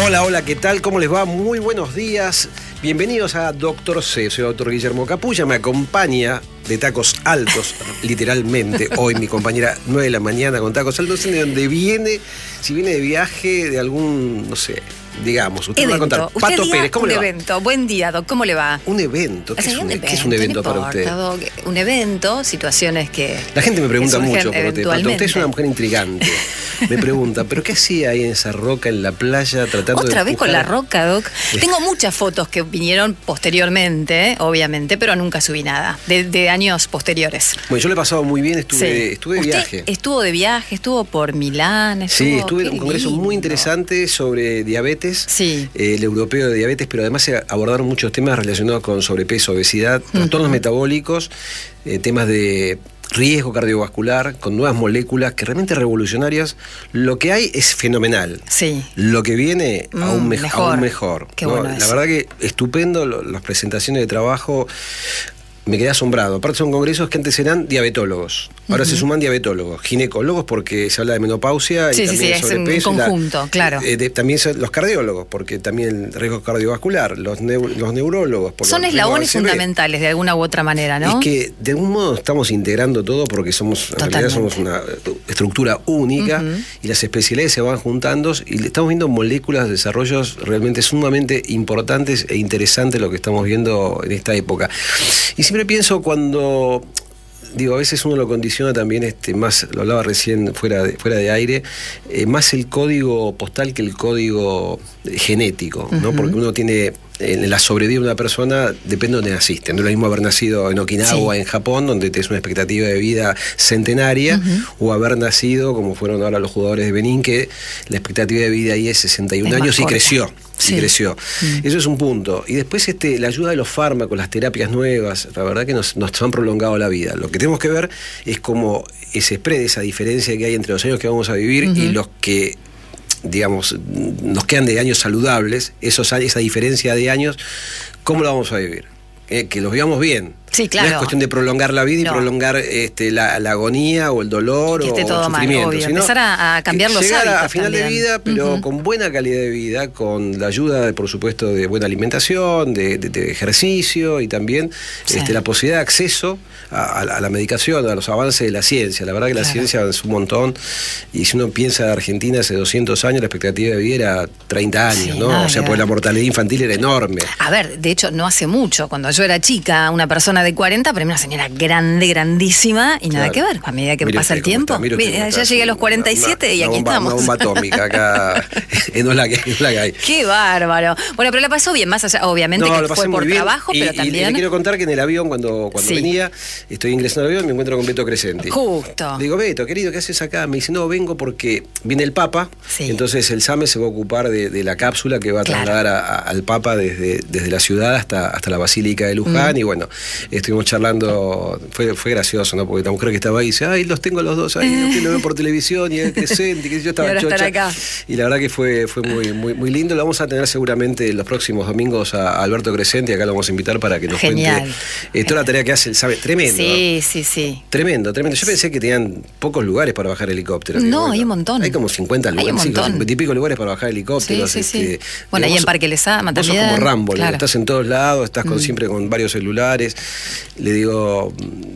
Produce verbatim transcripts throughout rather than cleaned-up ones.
Hola, hola, ¿qué tal? ¿Cómo les va? Muy buenos días. Bienvenidos a Doctor C. Soy el doctor Guillermo Capulla. Me acompaña de tacos altos, literalmente. Hoy mi compañera, nueve de la mañana con tacos altos. No sé de dónde viene, si viene de viaje, de algún, no sé, digamos. Usted evento. me va a contar. Usted Pato Pérez, ¿cómo un le va? evento. Buen día, Doc. ¿Cómo le va? Un evento. ¿Qué, O sea, es, un, un ¿qué evento, es un evento no para importa, usted? Doc. Un evento, situaciones que. La gente me pregunta que mucho por usted, Pato. Usted es una mujer eventualmente. intrigante. Me pregunta, ¿pero qué hacía ahí en esa roca, en la playa, tratando de Otra vez con la empujar? roca, Doc. Tengo muchas fotos que vinieron posteriormente, obviamente, pero nunca subí nada. De, de años posteriores. Bueno, yo le he pasado muy bien, estuve, Sí. estuve de Usted viaje. estuvo de viaje, estuvo por Milán. Estuvo, Sí, estuve en qué un congreso lindo. muy interesante sobre diabetes, Sí. eh, el europeo de diabetes, pero además se abordaron muchos temas relacionados con sobrepeso, obesidad, trastornos metabólicos, eh, temas de riesgo cardiovascular, con nuevas moléculas que realmente revolucionarias. Lo que hay es fenomenal. Sí. Lo que viene Mm, aún, me- mejor. aún mejor. Qué ¿no? bueno La eso. verdad que estupendo, lo- las presentaciones de trabajo. Me quedé asombrado. Aparte son congresos que antes eran diabetólogos. Ahora se suman diabetólogos, ginecólogos porque se habla de menopausia y Sí, sí, también sí, de es un sobrepeso. y la- conjunto, claro. eh, de- también son los cardiólogos, porque también el riesgo cardiovascular, los, neu- los neurólogos. por Son los eslabones riesgos A C V. fundamentales de alguna u otra manera, ¿no? Es que de algún modo estamos integrando todo porque somos, en realidad somos una estructura única y las especialidades se van juntando y le estamos viendo moléculas, desarrollos realmente sumamente importantes e interesantes lo que estamos viendo en esta época. Y siempre pienso cuando, digo, a veces uno lo condiciona también, este, más, lo hablaba recién fuera de, fuera de aire, eh, más el código postal que el código genético, ¿no? Porque uno tiene, en la sobrevida de una persona, depende de donde naciste. No es lo mismo haber nacido en Okinawa, Sí. en Japón, donde tienes una expectativa de vida centenaria, o haber nacido, como fueron ahora los jugadores de Benín, que la expectativa de vida ahí es sesenta y un Es más años y corta. creció. Sí. Y creció. Eso es un punto. Y después este, la ayuda de los fármacos, las terapias nuevas, la verdad que nos, nos han prolongado la vida. Lo que tenemos que ver es cómo ese spread, esa diferencia que hay entre los años que vamos a vivir y los que, digamos, nos quedan de años saludables, esos, esa diferencia de años, ¿cómo la vamos a vivir? Eh, que los vivamos bien. Sí, claro. No es cuestión de prolongar la vida y No. prolongar este, la, la agonía o el dolor Que esté o todo el mal, sufrimiento. obvio. Sino Empezar a- a cambiar que los llegar hábitos a final de también. vida, pero Ujú. con buena calidad de vida, con la ayuda, de, por supuesto, de buena alimentación, de, de- de ejercicio y también Sí. este, la posibilidad de acceso a, a la- a la medicación, a los avances de la ciencia. La verdad que la Claro. ciencia avanzó un montón y si uno piensa en Argentina hace doscientos años, la expectativa de vida era treinta años, Sí, ¿no? nada O sea, que pues ver. la mortalidad infantil era enorme. A ver, de hecho, no hace mucho, cuando yo era chica, una persona de cuarenta, pero una señora grande, grandísima, y nada Claro. que ver, a medida que Mire pasa usted el cómo tiempo. está, mire usted Mira, cómo ya está. llegué a los Una- cuarenta y siete una- y aquí una bomba, estamos. Una bomba atómica acá. eh, no es la que, no es la que hay. Qué bárbaro. Bueno, pero la pasó bien, más allá, obviamente No, lo que pasé fue por muy bien. trabajo, y, pero y también. le quiero contar que en el avión, cuando, cuando Sí. venía, estoy ingresando al avión y me encuentro con Beto Crescenti. Justo. Le digo, Beto, querido, ¿qué haces acá? Me dice, no, vengo porque viene el Papa, Sí. entonces el SAME se va a ocupar de, de la cápsula que va a Claro. trasladar a- a- al Papa desde, desde la ciudad hasta, hasta la Basílica de Luján, Mm. y bueno, estuvimos charlando, fue, fue gracioso, ¿no? Porque la mujer que estaba ahí dice, ay, los tengo los dos ahí, que lo veo por televisión, y el Crescenti, que yo estaba Y ahora están chocha. acá. Y la verdad que fue, fue muy, muy, muy lindo. Lo vamos a tener seguramente los próximos domingos a Alberto Crescenti, acá lo vamos a invitar para que nos Genial. cuente eh, toda la tarea que hace, él sabe, tremendo. ¿no? Sí, sí, sí. Tremendo, tremendo. Yo pensé que tenían pocos lugares para bajar helicóptero. No, Bueno, hay un montón. Hay como cincuenta Hay lugares, un sí, montón. cincuenta y pico lugares para bajar helicópteros. Sí, sí, este, sí. Bueno, ahí vos- en Parque Lezama vos sos también, como Rambo, le digo, claro. estás en todos lados, estás con, siempre con varios celulares. Le digo,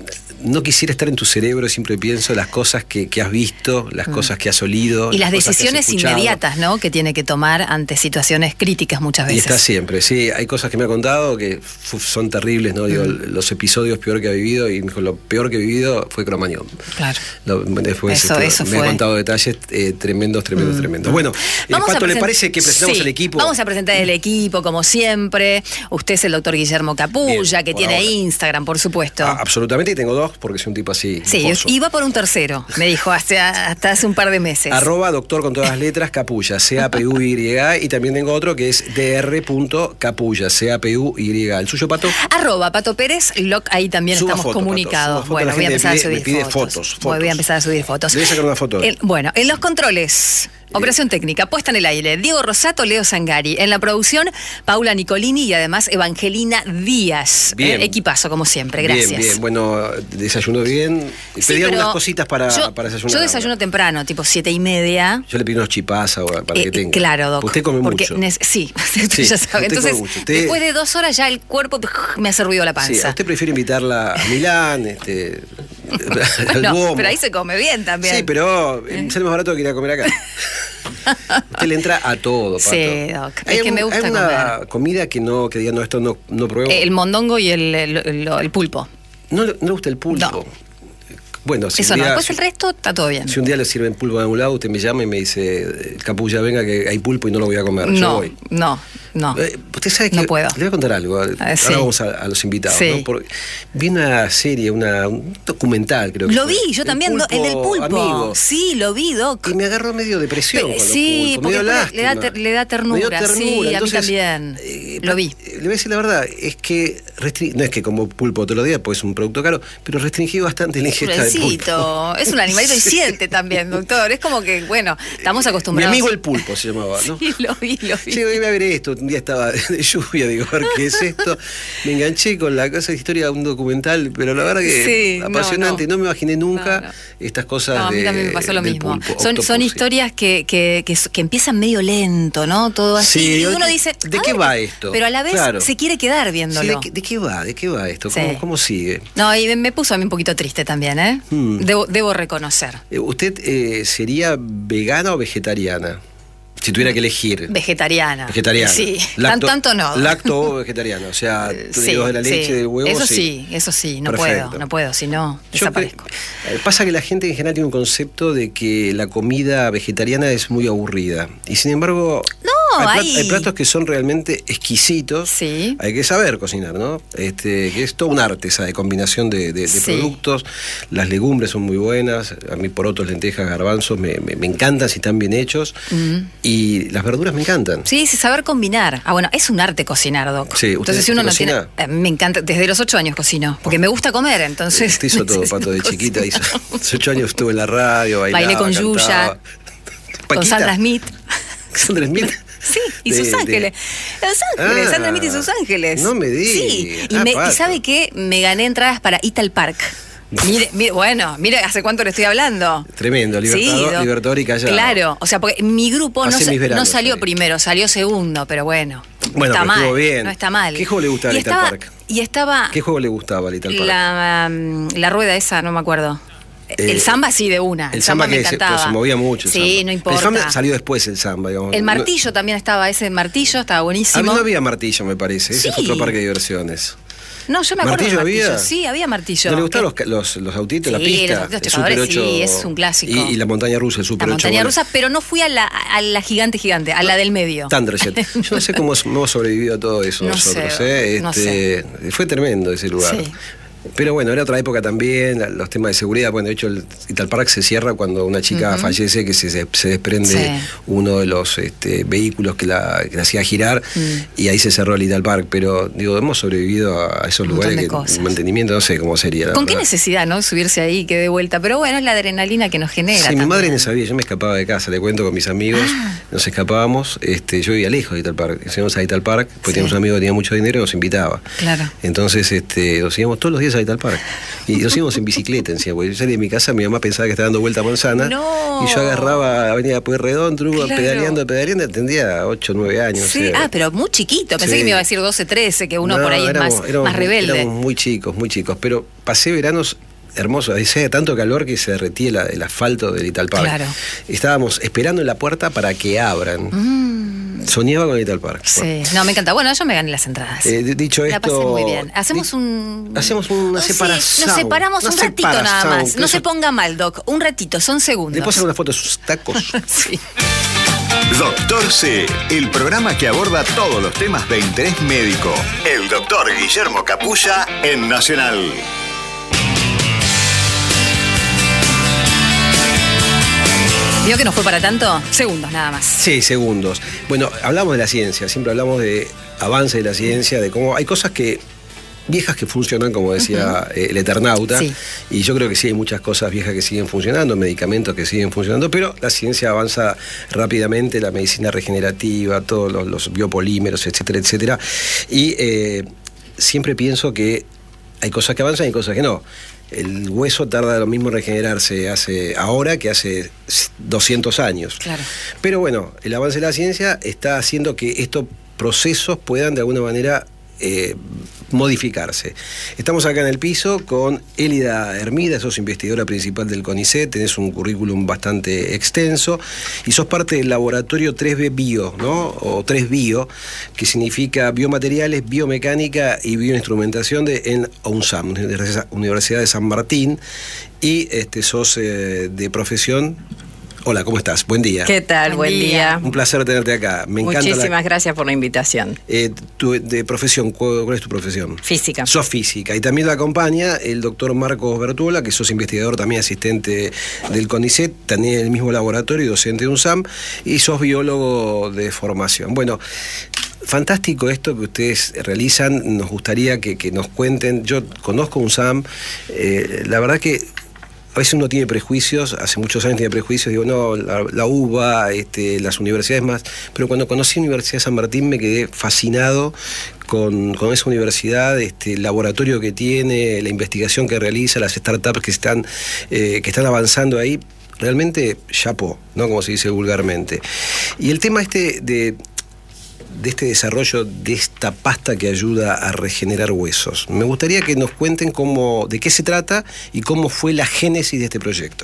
no quisiera estar en tu cerebro, siempre pienso las cosas que, que has visto, las cosas que has olido. Y las cosas que has decisiones escuchado. inmediatas, ¿no? Que tiene que tomar ante situaciones críticas muchas Y veces. está siempre, sí, hay cosas que me ha contado que fu- son terribles, ¿no? Digo, los episodios peor que ha vivido, y me dijo, lo peor que he vivido fue Cromañón. Claro. Lo- después Eso- este, eso me fue. ha contado detalles eh, tremendos, tremendos, tremendos. Bueno, eh, Vamos a Pato, ¿le present- parece que presentamos Sí, el equipo? Vamos a presentar el equipo, como siempre. Usted es el doctor Guillermo Capulla, Bien, que por tiene ahora. Instagram, por supuesto. Ah, absolutamente, y tengo dos, porque soy un tipo así. Sí, mojoso. iba por un tercero, me dijo, hasta, hasta hace un par de meses. Arroba doctor con todas las letras, Capulla, C A P U Y, y también tengo otro que es dr.capulla, C A P U Y. ¿El suyo, Pato? Arroba Pato Pérez, log, ahí también Suba estamos foto, Pato, comunicados. suba foto, Bueno, la voy a gente empezar me a pide- subir me pide fotos. fotos, Voy- Voy fotos. a empezar a subir fotos. Le voy a sacar una foto. En- bueno, en los controles, Operación técnica, puesta en el aire. Diego Rosato, Leo Zangari. En la producción, Paula Nicolini y además Evangelina Díaz. Bien. Eh, equipazo, como siempre, gracias. Bien, bien. Bueno, desayunó bien. Sí, pedí algunas pero cositas para, yo, para desayunar. Yo desayuno temprano, tipo siete y media. Yo le pedí unos chipás ahora para Eh, que tenga. Claro, Doc. Usted come porque mucho. nes- sí, usted Sí, ya sabe. usted Entonces, come mucho. Usted- después de dos horas ya el cuerpo me hace ruido la panza. Sí, a usted prefiere invitarla a Milán, este, al No, Duomo. pero ahí se come bien también. Sí, pero eh, sale más barato que ir a comer acá. Usted le entra a todo, Pato. Sí, Doc. Hay Es que un- me gusta hay una comer. comida que no, que diga, no, esto no, no pruebo. El mondongo y el, el, el- el pulpo. No, le- no le gusta el pulpo. No. Bueno, si Eso un no. día- Después el resto está todo bien. Si un día le sirven pulpo de algún lado, usted me llama y me dice, Capulla, venga que hay pulpo y no lo voy a comer. Yo No, voy. no, no. Eh, usted sabe que No puedo. le voy a contar algo. Ahora sí. vamos a, a los invitados. Sí. ¿no? Porque vi una serie, una, un documental, creo que Lo fue. vi, yo también, pulpo el del pulpo. amigo. Sí, lo vi, Doc. Y me agarró medio depresión Pero- con los sí, pulpos, me dio porque le da, lástima. ter- le da ternura, Me dio ternura. sí, a mí Entonces, también. eh, Lo vi. Le voy a decir la verdad, es que restri- no es que como pulpo todos los días, pues es un producto caro, pero restringí bastante la ingesta de pulpo. Pobrecito. Es un animalito y siente también, doctor. Es como que, bueno, estamos Mi acostumbrados. amigo el pulpo se llamaba, ¿no? Sí, lo vi, lo vi. Sí, voy a ver esto. Un día estaba de lluvia, digo, a ver qué es esto. Me enganché con la cosa de historia de un documental, pero la verdad que Sí, no, apasionante. No, no. me imaginé nunca No, no. estas cosas No, a mí de, también me pasó lo del mismo. pulpo, Son, octopus, son sí. historias que, que, que, que empiezan medio lento, ¿no? Todo así. Sí, y digo, uno ¿de- dice. de a qué ver, va esto? Pero a la vez Claro. se quiere quedar Sí, viéndolo. ¿de, qué, de qué va? ¿De qué va esto? Sí. ¿Cómo, cómo sigue? No, y me- me puso a mí un poquito triste también, ¿eh? Hmm. Debo, debo reconocer. Eh, ¿Usted eh, sería vegana o vegetariana? Si tuviera que elegir. Vegetariana. Vegetariana. Sí, Lacto- Tan, tanto no. Lacto o vegetariana. O sea, tú Sí, digo, de la leche, sí. del huevo. Eso sí, eso sí, no Perfecto. puedo, no puedo, si no, Yo desaparezco. cre- eh, Pasa que la gente en general tiene un concepto de que la comida vegetariana es muy aburrida. Y sin embargo, No, hay, plat- hay- hay platos que son realmente exquisitos. Sí. Hay que saber cocinar, ¿no? Este, que es todo un arte esa de combinación de, de- de Sí. productos. Las legumbres son muy buenas. A mí porotos, lentejas, garbanzos me, me- me encantan si están bien hechos. Mm. Y las verduras me encantan. Sí, sí, saber combinar. Ah, bueno, es un arte cocinar, Doc. Sí, ¿usted entonces, si uno no cocina? tiene. A mí me encanta, desde los ocho años cocino, porque me gusta comer, entonces. Usted hizo todo, necesito Pato, de cocinar. chiquita. Hizo, hace ocho años estuve en la radio, bailaba, Bailé con cantaba. Yuya, con Paquita. Sandra Smith. Sandra Smith. Sí, y De- sus de- ángeles. Los ángeles, Ah, Sandra Smith y sus ángeles. no me diga. Sí, y, Ah, me- y Pato. ¿sabe qué? Me gané entradas para Ital Park. Mire, mire, bueno, mire hace cuánto le estoy hablando. Tremendo, Libertador, Doc. Libertador y Callao. Claro, o sea, porque mi grupo no, Pasé sa- mis veranos no salió ahí. primero, salió segundo, pero bueno. Bueno, está pero mal. estuvo bien. No está mal. ¿Qué juego le gustaba y a Little estaba, Park? Y estaba ¿Qué juego le gustaba a Little Park? la, um, la rueda esa, no me acuerdo. Eh, el samba sí, de una. El, El samba, me que se, encantaba. pero se movía mucho. el Sí, samba. no importa. El samba salió después el samba, digamos. El No- martillo también estaba, ese martillo estaba A mí buenísimo. no había martillo, me parece. Ese Sí. fue otro parque de diversiones. No, yo me acuerdo del ¿Martillo martillo. había? Sí, había martillo. ¿No le gustaban Que- los, ca- los, los autitos, Sí, la pista? los autitos el chocadores, Super ocho, sí, es un clásico. Y, y la montaña rusa, el Super La ocho. montaña bueno. rusa, pero no fui a la, a la gigante gigante, a la del medio. Thunderjet. Yo no sé cómo hemos sobrevivido a todo eso No nosotros. sé, ¿eh? no Este, Fue tremendo ese lugar. Sí. Pero bueno, era otra época también, la- los temas de seguridad. Bueno, de hecho, el Ital Park se cierra cuando una chica Ujú. fallece, que se, se desprende Sí. uno de los este, vehículos que la, que la hacía girar, Mm. y ahí se cerró el Ital Park. Pero, digo, hemos sobrevivido a esos Un lugares montón de que cosas. mantenimiento no sé cómo sería. la ¿Con qué verdad. necesidad, no? Subirse ahí, que de vuelta. Pero bueno, es la adrenalina que nos genera. Sí, mi también. madre no sabía, yo me escapaba de casa, le cuento con mis amigos, Ah. nos escapábamos, este, yo vivía lejos de Ital Park, íbamos a Ital Park, porque Sí. teníamos un amigo que tenía mucho dinero y nos invitaba. Claro. Entonces, este, nos íbamos todos los días a Ital Park. Y nos íbamos en bicicleta encima, porque yo salí de mi casa, mi mamá pensaba que estaba dando vuelta a Manzana, No. y yo agarraba Avenida Pueyrredón, Truba, Claro. pedaleando, pedaleando, tendría ocho, nueve años. Sí, o sea. ah, pero muy chiquito. Pensé Sí. que me iba a decir doce, trece, que uno No, por ahí es éramos- más, éramos más rebelde. Éramos muy chicos, muy chicos, pero pasé veranos hermosos, hacía tanto calor que se derretía el, el asfalto del Ital Park. Claro. Estábamos esperando en la puerta para que abran. Mm, Soñaba con el Ital Park. sí, no, me encanta. Bueno, yo me gané las entradas. Eh, d- dicho La esto. pasé muy bien. Hacemos di- un. Hacemos una Sí, separación. nos separamos Una un ratito nada separación, más. que No eso- se ponga mal, Doc. Un ratito, son segundos. Le puedo hacer una foto de sus tacos. Sí. Doctor C, el programa que aborda todos los temas de interés médico. El doctor Guillermo Capulla en Nacional. ¿Vio que no fue para tanto? Segundos nada más. Sí, segundos. Bueno, hablamos de la ciencia, siempre hablamos de avance de la ciencia, de cómo hay cosas que viejas que funcionan, como decía uh-huh. el Eternauta, sí. y yo creo que sí hay muchas cosas viejas que siguen funcionando, medicamentos que siguen funcionando, pero la ciencia avanza rápidamente, la medicina regenerativa, todos los, los biopolímeros, etcétera, etcétera, y eh, siempre pienso que hay cosas que avanzan y cosas que no. El hueso tarda lo mismo en regenerarse hace ahora que hace doscientos años. Claro. Pero bueno, el avance de la ciencia está haciendo que estos procesos puedan de alguna manera Eh, modificarse. Estamos acá en el piso con Elida Hermida, sos investigadora principal del CONICET, tenés un currículum bastante extenso y sos parte del laboratorio tres B Bio, ¿no? O tres Bio, que significa biomateriales, biomecánica y bioinstrumentación de, en UNSAM, Universidad de San Martín, y este, sos eh, de profesión. Hola, ¿cómo estás? Buen día. ¿Qué tal? Buen, Buen día. día. Un placer tenerte acá. Me encanta. Muchísimas la... gracias por la invitación. Eh, tu, de profesión, ¿cuál es tu profesión? Física. Sos física. Y también la acompaña el doctor Marcos Bertuola, que sos investigador, también asistente del CONICET, también en el mismo laboratorio y docente de UNSAM, y sos biólogo de formación. Bueno, fantástico esto que ustedes realizan. Nos gustaría que, que nos cuenten. Yo conozco UNSAM. Eh, la verdad que a veces uno tiene prejuicios, hace muchos años tiene prejuicios, digo, no, la, la UBA, este, las universidades más, pero cuando conocí la Universidad de San Martín me quedé fascinado con, con esa universidad, este, el laboratorio que tiene, la investigación que realiza, las startups que están, eh, que están avanzando ahí, realmente chapó, ¿no? Como se dice vulgarmente. Y el tema este de... de este desarrollo de esta pasta que ayuda a regenerar huesos. Me gustaría que nos cuenten cómo, de qué se trata y cómo fue la génesis de este proyecto.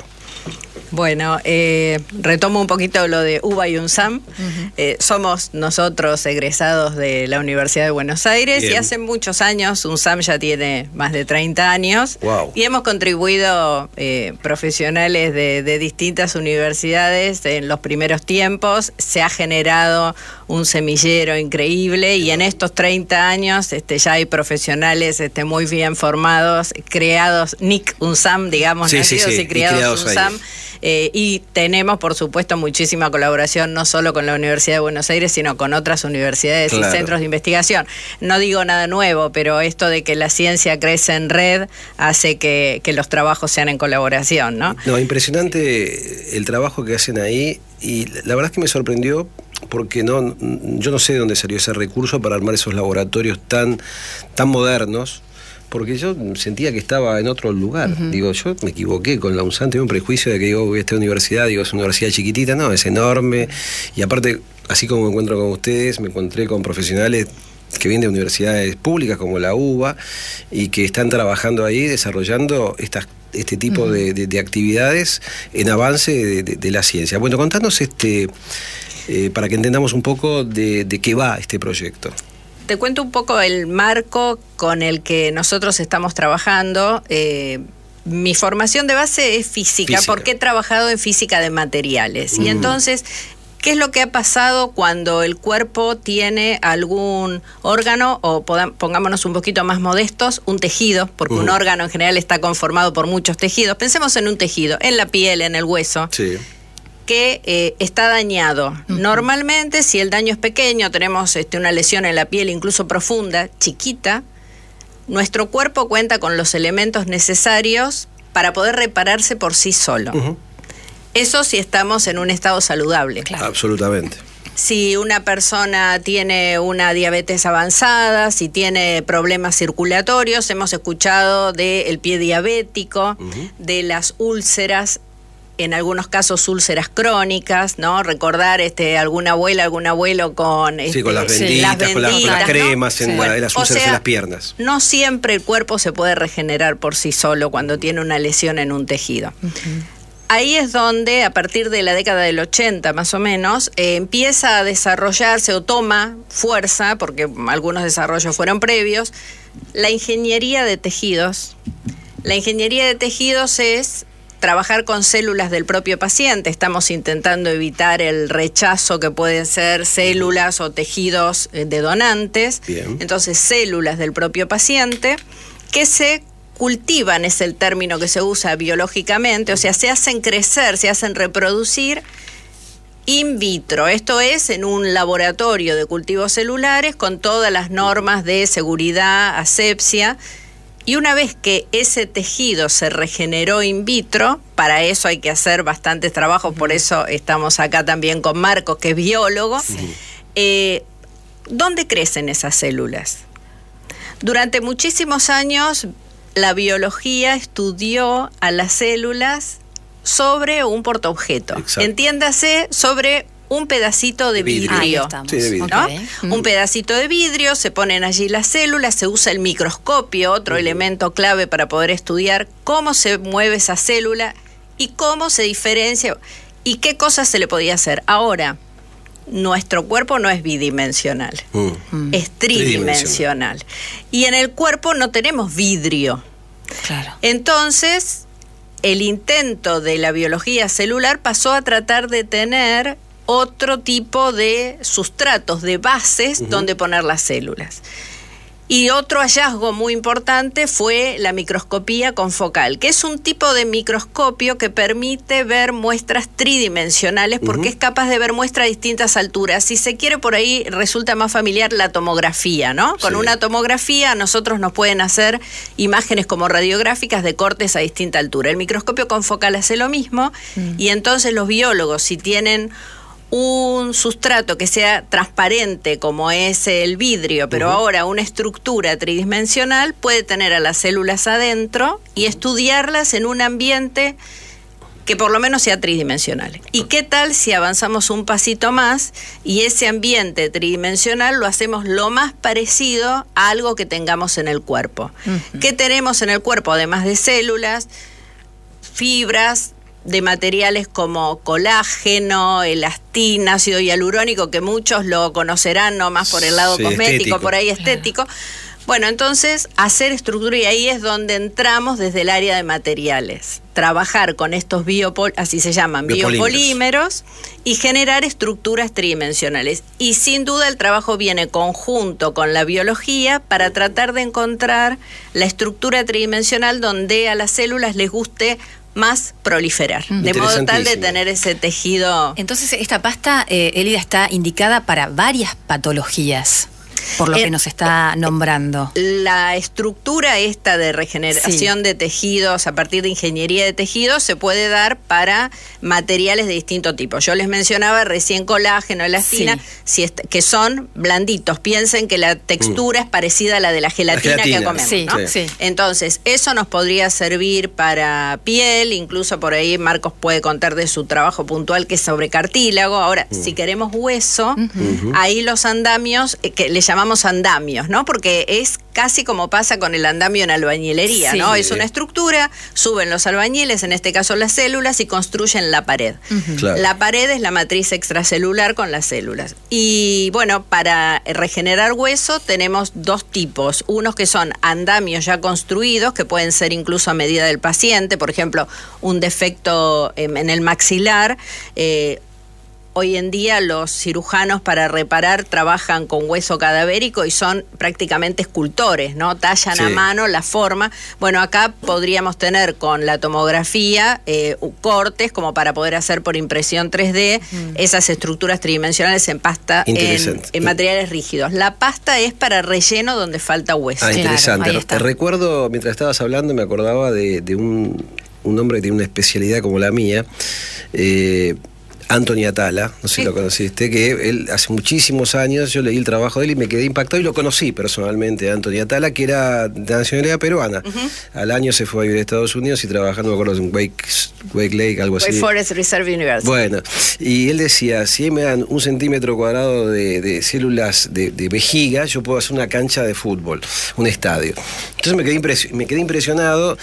Bueno, eh, retomo un poquito lo de UBA y UNSAM. Uh-huh. Eh, somos nosotros egresados de la Universidad de Buenos Aires. Bien. Y hace muchos años, UNSAM ya tiene más de treinta años. Wow. Y hemos contribuido eh, profesionales de, de distintas universidades en los primeros tiempos. Se ha generado un semillero increíble y en estos treinta años este, ya hay profesionales este, muy bien formados, creados, N I C UNSAM, digamos, sí, nacidos sí, sí. y criados, y criados UNSAM. Ahí. Eh, y tenemos, por supuesto, muchísima colaboración, no solo con la Universidad de Buenos Aires, sino con otras universidades claro. y centros de investigación. No digo nada nuevo, pero esto de que la ciencia crece en red hace que, que los trabajos sean en colaboración, ¿no? No, impresionante el trabajo que hacen ahí, y la verdad es que me sorprendió porque no, yo no sé de dónde salió ese recurso para armar esos laboratorios tan, tan modernos. Porque yo sentía que estaba en otro lugar. Uh-huh. Digo, yo me equivoqué con la UNSAM, tengo un prejuicio de que digo, voy a esta universidad, digo, es una universidad chiquitita, no, es enorme. Y aparte, así como me encuentro con ustedes, me encontré con profesionales que vienen de universidades públicas como la UBA y que están trabajando ahí, desarrollando estas, este tipo uh-huh. de, de, de actividades en avance de, de, de la ciencia. Bueno, contanos este, eh, para que entendamos un poco de, de qué va este proyecto. Te cuento un poco el marco con el que nosotros estamos trabajando. Eh, mi formación de base es física, física, porque he trabajado en física de materiales. Mm. Y entonces, ¿qué es lo que ha pasado cuando el cuerpo tiene algún órgano, o podam- pongámonos un poquito más modestos, un tejido, porque uh. un órgano en general está conformado por muchos tejidos? Pensemos en un tejido, en la piel, en el hueso. Sí. que eh, está dañado. Uh-huh. Normalmente, si el daño es pequeño, tenemos este, una lesión en la piel incluso profunda, chiquita, nuestro cuerpo cuenta con los elementos necesarios para poder repararse por sí solo. Uh-huh. Eso si estamos en un estado saludable. Claro. Absolutamente. Si una persona tiene una diabetes avanzada, si tiene problemas circulatorios, hemos escuchado del pie diabético, uh-huh. de las úlceras, en algunos casos úlceras crónicas, ¿no? Recordar este, alguna abuela, algún abuelo con... Este, sí, con las benditas, sí, las benditas con, la, con las cremas, ¿no? en, Sí. la, Bueno, en las úlceras, o sea, en las piernas. No siempre el cuerpo se puede regenerar por sí solo cuando tiene una lesión en un tejido. Uh-huh. Ahí es donde, a partir de la década del ochenta más o menos, eh, empieza a desarrollarse o toma fuerza, porque algunos desarrollos fueron previos, la ingeniería de tejidos. La ingeniería de tejidos es trabajar con células del propio paciente. Estamos intentando evitar el rechazo que pueden ser células o tejidos de donantes. Bien. Entonces, células del propio paciente que se cultivan, es el término que se usa biológicamente, o sea, se hacen crecer, se hacen reproducir in vitro, esto es en un laboratorio de cultivos celulares con todas las normas de seguridad, asepsia. Y una vez que ese tejido se regeneró in vitro, para eso hay que hacer bastantes trabajos, por eso estamos acá también con Marcos, que es biólogo. Sí. Eh, ¿Dónde crecen esas células? Durante muchísimos años la biología estudió a las células sobre un portaobjeto. Exacto. Entiéndase, sobre un pedacito de vidrio, sí, de vidrio. ¿no? Okay. Un pedacito de vidrio, se ponen allí las células, se usa el microscopio, otro uh-huh. elemento clave para poder estudiar cómo se mueve esa célula y cómo se diferencia y qué cosas se le podía hacer. Ahora, nuestro cuerpo no es bidimensional, uh, es tridimensional. tridimensional. Y en el cuerpo no tenemos vidrio. Claro. Entonces, el intento de la biología celular pasó a tratar de tener otro tipo de sustratos, de bases, uh-huh. donde poner las células. Y otro hallazgo muy importante fue la microscopía confocal, que es un tipo de microscopio que permite ver muestras tridimensionales porque uh-huh. es capaz de ver muestras a distintas alturas. Si se quiere, por ahí resulta más familiar la tomografía, ¿no? Con sí. una tomografía a nosotros nos pueden hacer imágenes como radiográficas de cortes a distinta altura. El microscopio confocal hace lo mismo uh-huh. y entonces los biólogos, si tienen un sustrato que sea transparente como es el vidrio, pero uh-huh. ahora una estructura tridimensional, puede tener a las células adentro y estudiarlas en un ambiente que por lo menos sea tridimensional. ¿Y qué tal si avanzamos un pasito más y ese ambiente tridimensional lo hacemos lo más parecido a algo que tengamos en el cuerpo? Uh-huh. ¿Qué tenemos en el cuerpo además de células? Fibras de materiales como colágeno, elastina, ácido hialurónico, que muchos lo conocerán, no más por el lado sí, cosmético, estético. Por ahí estético. Claro. Bueno, entonces, hacer estructura, y ahí es donde entramos desde el área de materiales. Trabajar con estos biopol, así se llaman, biopolímeros. biopolímeros, y generar estructuras tridimensionales. Y sin duda el trabajo viene conjunto con la biología para tratar de encontrar la estructura tridimensional donde a las células les guste más proliferar, de modo tal de tener ese tejido. Entonces, esta pasta, eh, Elida, está indicada para varias patologías, por lo eh, que nos está nombrando. La estructura esta de regeneración sí. de tejidos a partir de ingeniería de tejidos se puede dar para materiales de distinto tipo. Yo les mencionaba recién colágeno, elastina, sí. si est- que son blanditos. Piensen que la textura mm. es parecida a la de la gelatina, la gelatina. que comemos, sí, ¿no? sí. Entonces, eso nos podría servir para piel, incluso por ahí Marcos puede contar de su trabajo puntual que es sobre cartílago. Ahora, mm. si queremos hueso, uh-huh. ahí los andamios, eh, que le llamamos andamios, ¿no? Porque es casi como pasa con el andamio en albañilería, sí. ¿no? Es una estructura, suben los albañiles, en este caso las células, y construyen la pared. Uh-huh. Claro. La pared es la matriz extracelular con las células. Y bueno, para regenerar hueso tenemos dos tipos. Unos que son andamios ya construidos, que pueden ser incluso a medida del paciente, por ejemplo, un defecto en el maxilar. Eh, Hoy en día los cirujanos para reparar trabajan con hueso cadavérico y son prácticamente escultores, ¿no? Tallan sí. a mano la forma. Bueno, acá podríamos tener con la tomografía eh, cortes como para poder hacer por impresión tres D mm. esas estructuras tridimensionales en pasta, en, en materiales rígidos. La pasta es para relleno donde falta hueso. Ah, interesante. Claro, te recuerdo, mientras estabas hablando, me acordaba de, de un, un hombre que tiene una especialidad como la mía, eh, Anthony Atala, no sé si sí. lo conociste, que él hace muchísimos años, yo leí el trabajo de él y me quedé impactado y lo conocí personalmente, Anthony Atala, que era de nacionalidad peruana. Uh-huh. Al año se fue a vivir a Estados Unidos y trabajando, me acuerdo, en Wake, Wake Lake, algo así. Wake Forest Reserve University. Bueno, y él decía, si me dan un centímetro cuadrado de, de células de, de vejiga, yo puedo hacer una cancha de fútbol, un estadio. Entonces me quedé, impresio- me quedé impresionado.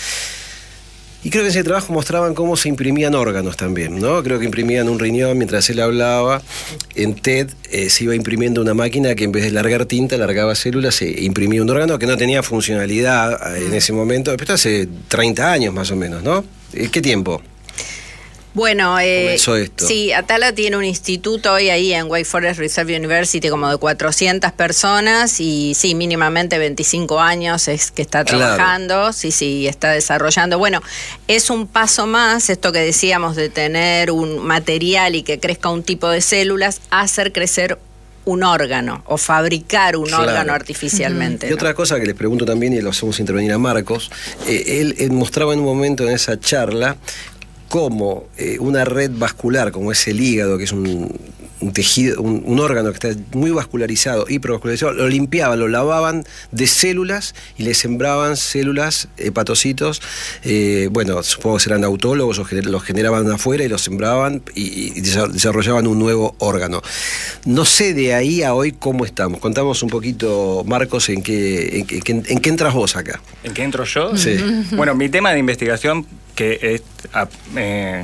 Y creo que en ese trabajo mostraban cómo se imprimían órganos también, ¿no? Creo que imprimían un riñón mientras él hablaba. En TED eh, se iba imprimiendo una máquina que en vez de largar tinta, largaba células, se imprimía un órgano que no tenía funcionalidad en ese momento. Esto hace treinta años más o menos, ¿no? ¿Qué tiempo? Bueno, eh, comenzó esto? Sí, Atala tiene un instituto hoy ahí en Wake Forest Reserve University como de cuatrocientas personas y sí, mínimamente veinticinco años es que está trabajando, claro. sí, sí, está desarrollando. Bueno, es un paso más, esto que decíamos de tener un material y que crezca un tipo de células, a hacer crecer un órgano o fabricar un claro. órgano artificialmente. Uh-huh. Y ¿no? otra cosa que les pregunto también, y lo hacemos intervenir a Marcos, eh, él, él mostraba en un momento en esa charla cómo eh, una red vascular, como es el hígado, que es un, un tejido, un, un órgano que está muy vascularizado, hipervascularizado, lo limpiaban, lo lavaban de células y le sembraban células, hepatocitos, eh, bueno, supongo que serán autólogos o los generaban afuera y los sembraban y, y desarrollaban un nuevo órgano. No sé de ahí a hoy cómo estamos. Contamos un poquito, Marcos, en qué, en, en, en qué entras vos acá. ¿En qué entro yo? Sí. Bueno, mi tema de investigación, que es... Eh,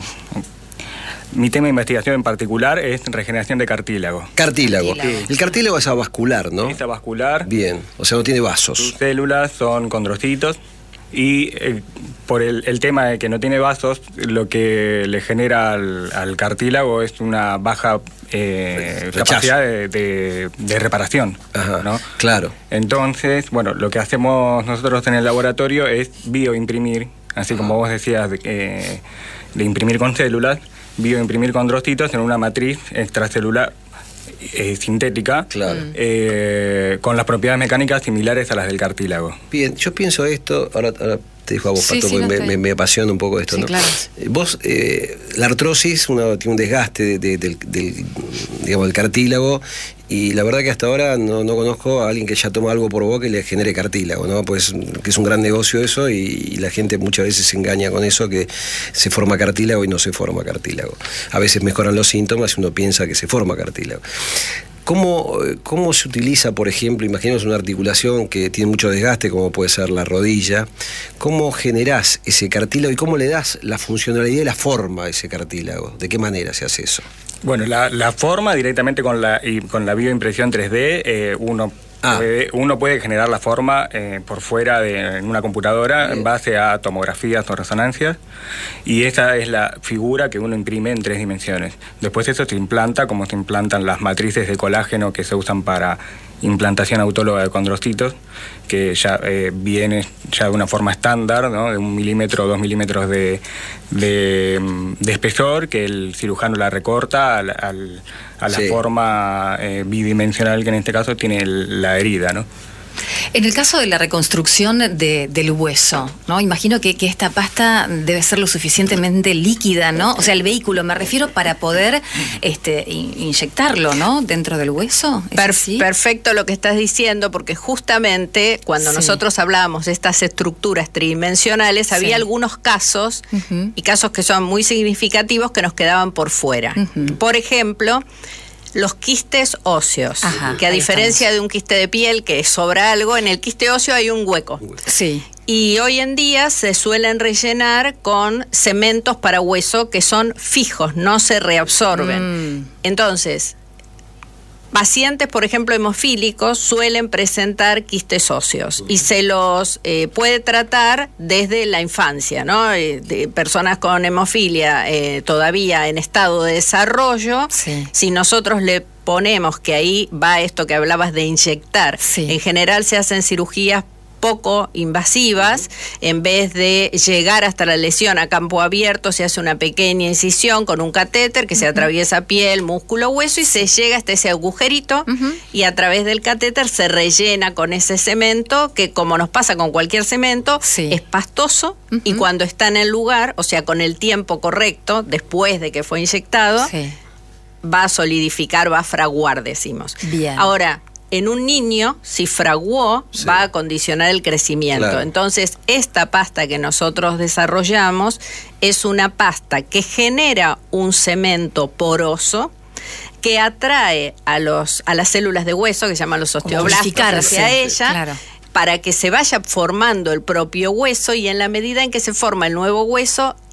mi tema de investigación en particular es regeneración de cartílago. Cartílago. cartílago. El cartílago es avascular, ¿no? Es avascular. Bien, o sea, no tiene vasos. Sus células son condrocitos y eh, por el, el tema de que no tiene vasos, lo que le genera al, al cartílago es una baja eh, capacidad de, de, de reparación. Ajá, ¿no? Claro. Entonces, bueno, lo que hacemos nosotros en el laboratorio es bioimprimir, así como vos decías, de, eh, de imprimir con células, bioimprimir condrocitos en una matriz extracelular eh, sintética, claro. eh, con las propiedades mecánicas similares a las del cartílago. Bien, yo pienso esto, ahora, ahora te dejo a vos, sí, Pato, sí, porque no me, me, me apasiona un poco esto, sí, ¿no? Claro. Vos, eh, la artrosis una, tiene un desgaste de, de, del, del, digamos, del cartílago, y la verdad que hasta ahora no, no conozco a alguien que ya toma algo por boca y le genere cartílago, ¿no? Pues que es un gran negocio eso, y, y la gente muchas veces se engaña con eso, que se forma cartílago y no se forma cartílago. A veces mejoran los síntomas y uno piensa que se forma cartílago. ¿Cómo, ¿Cómo se utiliza, por ejemplo, imaginemos una articulación que tiene mucho desgaste, como puede ser la rodilla? ¿Cómo generás ese cartílago y cómo le das la funcionalidad y la forma a ese cartílago? ¿De qué manera se hace eso? Bueno, la, la forma directamente con la, y con la bioimpresión tres D, eh, uno... Ah. Puede, uno puede generar la forma eh, por fuera de en una computadora. Bien. En base a tomografías o resonancias, y esa es la figura que uno imprime en tres dimensiones. Después eso se implanta como se implantan las matrices de colágeno que se usan para implantación autóloga de condrocitos, que ya eh, viene ya de una forma estándar, ¿no? De un milímetro o dos milímetros de, de, de espesor, que el cirujano la recorta al, al, a la sí. forma eh, bidimensional que en este caso tiene el, la herida, ¿no? En el caso de la reconstrucción de, del hueso, ¿no? Imagino que, que esta pasta debe ser lo suficientemente líquida, ¿no? O sea, el vehículo, me refiero, para poder este, inyectarlo, ¿no? Dentro del hueso. Per perfecto lo que estás diciendo, porque justamente cuando sí. nosotros hablábamos de estas estructuras tridimensionales, sí. había algunos casos, uh-huh. y casos que son muy significativos, que nos quedaban por fuera. Uh-huh. Por ejemplo, los quistes óseos, Ajá, que a diferencia estamos. de un quiste de piel que sobra algo, en el quiste óseo hay un hueco. Sí. Y hoy en día se suelen rellenar con cementos para hueso que son fijos, no se reabsorben. Mm. Entonces, pacientes, por ejemplo, hemofílicos, suelen presentar quistes óseos y se los eh, puede tratar desde la infancia, ¿no? Eh, de personas con hemofilia eh, todavía en estado de desarrollo, sí. si nosotros le ponemos que ahí va esto que hablabas de inyectar, sí. en general se hacen cirugías poco invasivas, en vez de llegar hasta la lesión a campo abierto, se hace una pequeña incisión con un catéter que uh-huh. se atraviesa piel, músculo, hueso y se llega hasta ese agujerito uh-huh. y a través del catéter se rellena con ese cemento que, como nos pasa con cualquier cemento, sí. es pastoso uh-huh. y cuando está en el lugar, o sea, con el tiempo correcto, después de que fue inyectado, sí. va a solidificar, va a fraguar, decimos. Bien. Ahora, en un niño, si fraguó, sí. va a condicionar el crecimiento. Claro. Entonces, esta pasta que nosotros desarrollamos es una pasta que genera un cemento poroso que atrae a, los, a las células de hueso, que se llaman los osteoblastos, hacia ella, claro. para que se vaya formando el propio hueso, y en la medida en que se forma el nuevo hueso,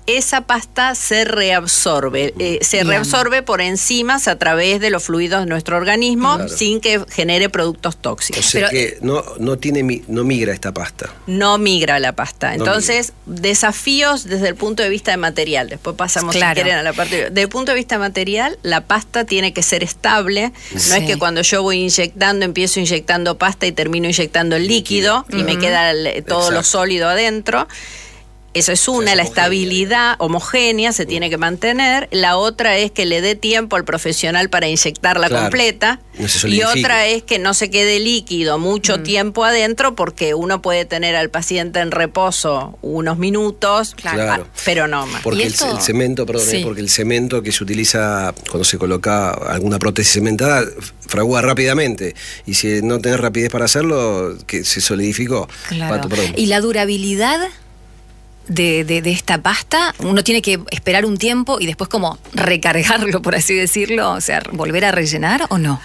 esa pasta se reabsorbe, eh, se Bien. reabsorbe por enzimas a través de los fluidos de nuestro organismo, claro. sin que genere productos tóxicos. O sea Pero, que no, no, tiene, no migra esta pasta. No migra la pasta. No Entonces, migra. desafíos desde el punto de vista de material. Después pasamos, claro. si quieren, a la parte... Desde el punto de vista material, la pasta tiene que ser estable. Sí. No es que cuando yo voy inyectando, empiezo inyectando pasta y termino inyectando el líquido, líquido. y uh-huh. me queda el, todo Exacto. lo sólido adentro. Eso es una, la estabilidad homogénea se tiene que mantener. La otra es que le dé tiempo al profesional para inyectarla claro. completa. No y otra es que no se quede líquido mucho mm. tiempo adentro, porque uno puede tener al paciente en reposo unos minutos, claro. pero no más. Porque el, el cemento, perdón, sí. porque el cemento que se utiliza cuando se coloca alguna prótesis cementada fragua rápidamente. Y si no tenés rapidez para hacerlo, que se solidificó. Claro. Pato, ¿y la durabilidad De, de, de esta pasta? Uno tiene que esperar un tiempo y después como recargarlo, por así decirlo, o sea, volver a rellenar, ¿o no?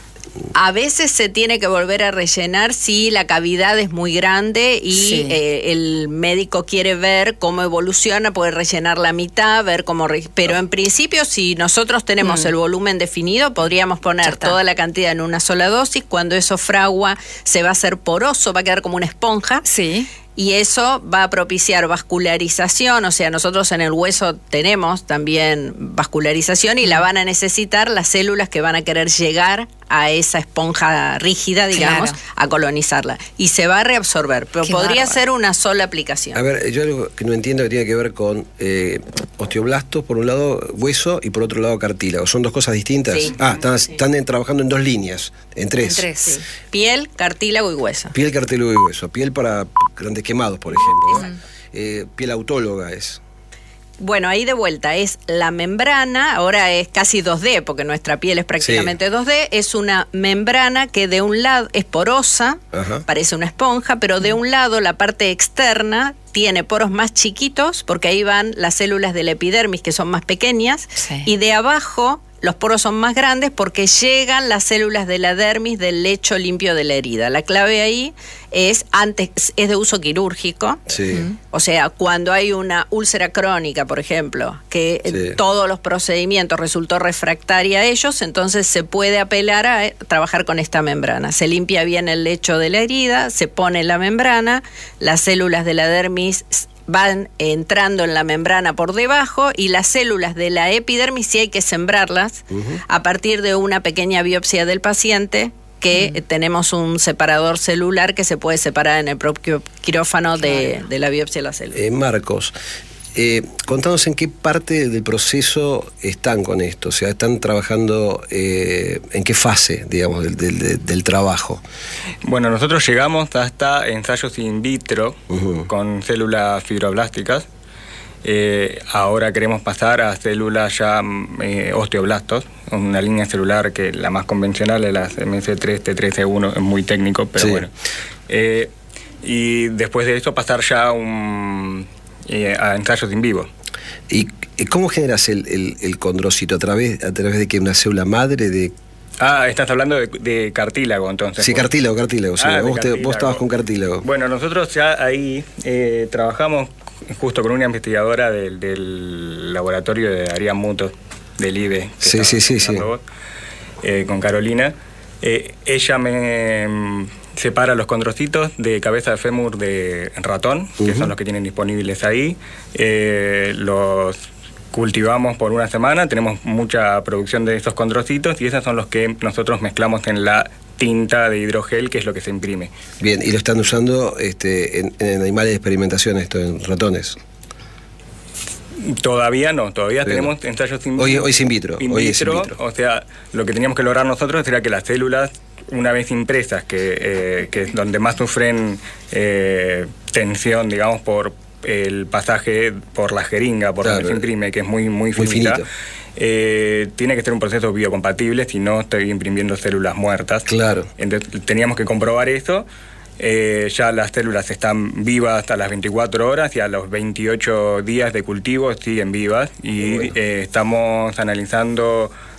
A veces se tiene que volver a rellenar si la cavidad es muy grande y sí. eh, el médico quiere ver cómo evoluciona, puede rellenar la mitad, ver cómo... Re... Pero no. en principio, si nosotros tenemos mm. el volumen definido, podríamos poner toda la cantidad en una sola dosis. Cuando eso fragua, se va a hacer poroso, va a quedar como una esponja. Sí. Y eso va a propiciar vascularización, o sea, nosotros en el hueso tenemos también vascularización y la van a necesitar las células que van a querer llegar a esa esponja rígida, digamos, claro. a colonizarla. Y se va a reabsorber, pero Qué podría bárbaro. ser una sola aplicación. A ver, yo algo que no entiendo que tiene que ver con eh, osteoblastos, por un lado hueso y por otro lado cartílago. ¿Son dos cosas distintas? Sí. Ah, están, sí. están trabajando en dos líneas, en tres. En tres, sí. Piel, cartílago y hueso. Piel, cartílago y hueso. Piel para grandes quemados, por ejemplo. ¿no? Eh, piel autóloga es. Bueno, ahí de vuelta es la membrana, ahora es casi dos D, porque nuestra piel es prácticamente sí. dos D, es una membrana que de un lado es porosa, Ajá. parece una esponja, pero de un lado la parte externa tiene poros más chiquitos, porque ahí van las células de la epidermis, que son más pequeñas, sí. y de abajo los poros son más grandes porque llegan las células de la dermis del lecho limpio de la herida. La clave ahí es, antes es de uso quirúrgico, sí. o sea, cuando hay una úlcera crónica, por ejemplo, que sí. todos los procedimientos resultó refractaria a ellos, entonces se puede apelar a trabajar con esta membrana. Se limpia bien el lecho de la herida, se pone la membrana, las células de la dermis van entrando en la membrana por debajo y las células de la epidermis sí hay que sembrarlas uh-huh. a partir de una pequeña biopsia del paciente, que uh-huh. tenemos un separador celular que se puede separar en el propio quirófano claro. de, de la biopsia de la célula. Eh, Marcos, eh, contanos en qué parte del proceso están con esto, o sea, están trabajando, eh, en qué fase, digamos, del, del, del trabajo. Bueno, nosotros llegamos hasta ensayos in vitro uh-huh. con células fibroblásticas. Eh, ahora queremos pasar a células ya eh, osteoblastos, una línea celular que la más convencional es la M S tres T tres E uno, es muy técnico, pero sí. bueno. Eh, y después de eso pasar ya un... Eh, a ensayos in vivo. ¿Y cómo generas el, el, el condrocito? ¿A través, a través de qué? ¿Una célula madre? de Ah, estás hablando de, de cartílago, entonces. Sí, cartílago, cartílago. Sí. Ah, vos, cartílago. Te, vos estabas con cartílago. Bueno, nosotros ya ahí eh, trabajamos justo con una investigadora del, del laboratorio de Arián Muto, del I B E. Sí, sí, sí, sí. Vos, eh, con Carolina. Eh, ella me separa los condrocitos de cabeza de fémur de ratón, uh-huh. que son los que tienen disponibles ahí. Eh, los cultivamos por una semana, tenemos mucha producción de esos condrocitos y esos son los que nosotros mezclamos en la tinta de hidrogel, que es lo que se imprime. Bien, y lo están usando este, en, en animales de experimentación, esto, en ratones. Todavía no, todavía Bien. tenemos ensayos in, hoy, hoy es in vitro. In hoy vitro, es in vitro. O sea, lo que teníamos que lograr nosotros era que las células, una vez impresas, que, eh, que es donde más sufren eh, tensión, digamos, por el pasaje por la jeringa, por claro. donde se imprime, que es muy, muy, muy finita, eh, tiene que ser un proceso biocompatible, si no estoy imprimiendo células muertas. Claro. Entonces teníamos que comprobar eso. Eh, ya las células están vivas hasta las veinticuatro horas y a los veintiocho días de cultivo siguen vivas y bueno. eh, estamos analizando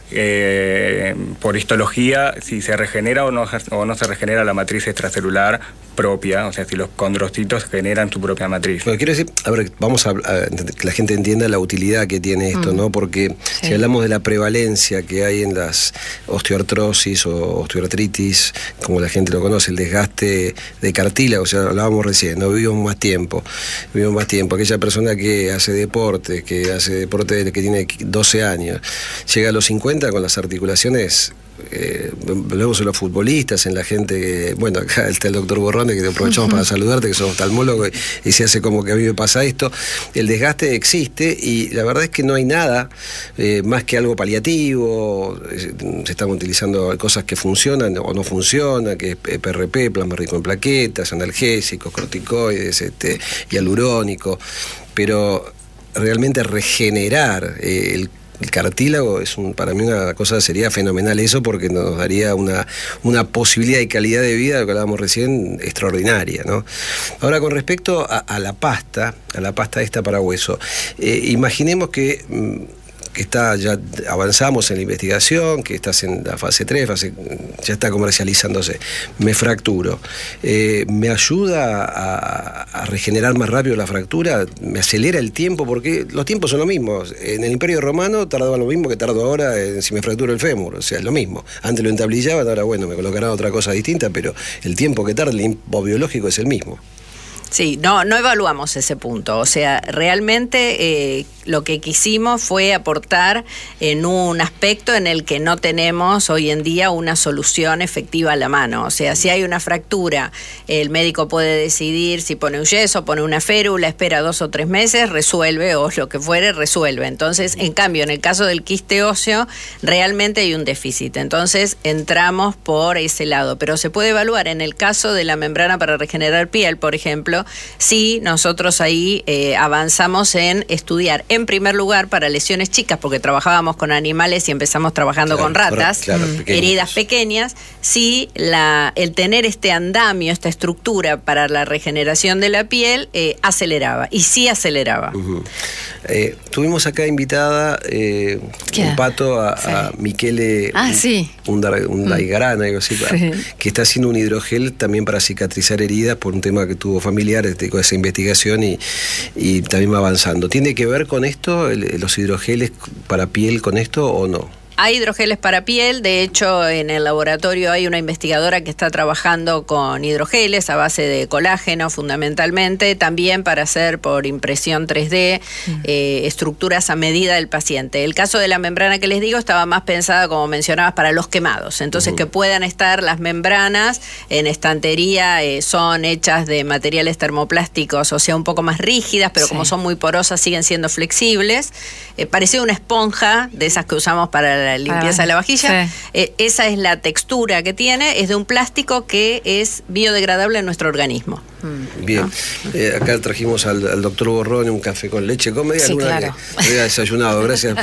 eh, por histología si se regenera o no, o no se regenera la matriz extracelular propia, o sea, si los condrocitos generan su propia matriz. Bueno, quiero decir, a ver, vamos a, a que la gente entienda la utilidad que tiene esto, mm. ¿no? Porque sí. si hablamos de la prevalencia que hay en las osteoartrosis o osteoartritis, como la gente lo conoce, el desgaste de cartílago, o sea, hablábamos recién, no vivimos más tiempo, vivimos más tiempo. Aquella persona que hace deporte, que hace deporte desde que tiene doce años, llega a los cincuenta con las articulaciones. Eh, vemos en los futbolistas, en la gente que, bueno, acá está el doctor Borrone, que te aprovechamos uh-huh. para saludarte, que sos oftalmólogo, y, y se hace como que a mí me pasa esto. El desgaste existe y la verdad es que no hay nada eh, más que algo paliativo. Se están utilizando cosas que funcionan o no funcionan, que es P R P, plasma rico en plaquetas, analgésicos, corticoides, este, hialurónico, pero realmente regenerar eh, el El cartílago es un, para mí una cosa, sería fenomenal eso, porque nos daría una, una posibilidad y calidad de vida, lo que hablábamos recién, extraordinaria, ¿no? Ahora, con respecto a, a la pasta, a la pasta esta para hueso, eh, imaginemos que, que está, ya avanzamos en la investigación, que estás en la fase tres, fase, ya está comercializándose, me fracturo, eh, ¿me ayuda a, a regenerar más rápido la fractura? ¿Me acelera el tiempo? Porque los tiempos son los mismos. En el Imperio Romano tardaba lo mismo que tardo ahora en, si me fracturo el fémur, o sea, es lo mismo. Antes lo entablillaban, ahora bueno, me colocarán otra cosa distinta, pero el tiempo que tarda, el tiempo biológico es el mismo. Sí, no, no evaluamos ese punto. O sea, realmente eh, lo que quisimos fue aportar en un aspecto en el que no tenemos hoy en día una solución efectiva a la mano. O sea, si hay una fractura, el médico puede decidir si pone un yeso, pone una férula, espera dos o tres meses, resuelve, o lo que fuere, resuelve. Entonces, en cambio, en el caso del quiste óseo, realmente hay un déficit. Entonces, entramos por ese lado. Pero se puede evaluar en el caso de la membrana para regenerar piel, por ejemplo, sí, nosotros ahí eh, avanzamos en estudiar, en primer lugar, para lesiones chicas, porque trabajábamos con animales y empezamos trabajando claro, con ratas, claro, pequeños. heridas pequeñas, sí, la, el tener este andamio, esta estructura para la regeneración de la piel, eh, aceleraba, y sí aceleraba. Uh-huh. eh, tuvimos acá invitada eh, un pato a, sí. a Michele ah, sí. Undaigarán, algo así, sí. que está haciendo un hidrogel también para cicatrizar heridas por un tema que tuvo familiar, este, con esa investigación y, y también va avanzando. ¿Tiene que ver con esto, el, los hidrogeles para piel con esto o no? Hay hidrogeles para piel, de hecho en el laboratorio hay una investigadora que está trabajando con hidrogeles a base de colágeno fundamentalmente, también para hacer por impresión tres D mm. eh, estructuras a medida del paciente. El caso de la membrana que les digo estaba más pensada, como mencionabas, para los quemados, entonces uh-huh. que puedan estar las membranas en estantería, eh, son hechas de materiales termoplásticos, o sea, un poco más rígidas, pero sí. como son muy porosas siguen siendo flexibles, eh, parecía una esponja de esas que usamos para la la limpieza ah, de la vajilla, sí. eh, esa es la textura que tiene, es de un plástico que es biodegradable en nuestro organismo. Bien, ¿no? eh, acá trajimos al, al doctor Borrone un café con leche, con media sí, luna claro. que había desayunado, gracias.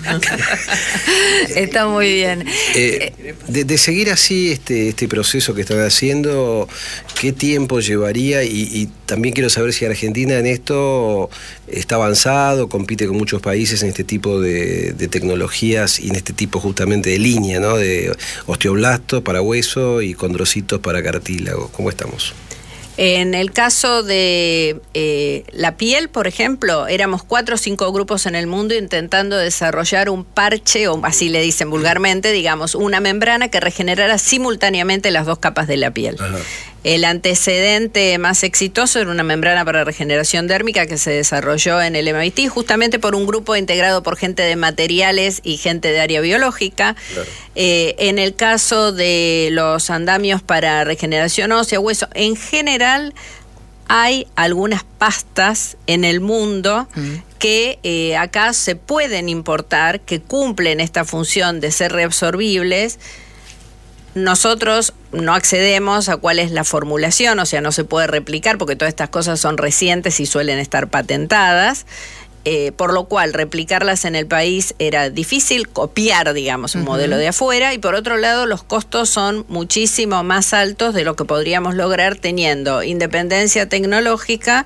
Está muy bien. Eh, de, de seguir así este, este proceso que están haciendo, ¿qué tiempo llevaría? Y, y también quiero saber si Argentina en esto está avanzado, compite con muchos países en este tipo de, de tecnologías y en este tipo justamente de línea, ¿no? De osteoblastos para hueso y condrocitos para cartílago. ¿Cómo estamos? En el caso de eh, la piel, por ejemplo, éramos cuatro o cinco grupos en el mundo intentando desarrollar un parche, o así le dicen vulgarmente, digamos, una membrana que regenerara simultáneamente las dos capas de la piel. Ajá. El antecedente más exitoso era una membrana para regeneración dérmica que se desarrolló en el M I T, justamente por un grupo integrado por gente de materiales y gente de área biológica. Claro. Eh, en el caso de los andamios para regeneración ósea, hueso, en general hay algunas pastas en el mundo mm. que eh, acá se pueden importar, que cumplen esta función de ser reabsorbibles. Nosotros no accedemos a cuál es la formulación, o sea, no se puede replicar porque todas estas cosas son recientes y suelen estar patentadas, eh, por lo cual replicarlas en el país era difícil, copiar, digamos, un uh-huh. modelo de afuera, y por otro lado los costos son muchísimo más altos de lo que podríamos lograr teniendo independencia tecnológica